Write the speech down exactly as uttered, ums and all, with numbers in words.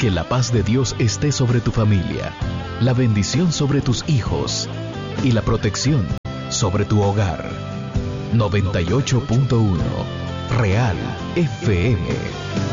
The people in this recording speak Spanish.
Que la paz de Dios esté sobre tu familia, la bendición sobre tus hijos y la protección sobre tu hogar. noventa y ocho punto uno Real F M.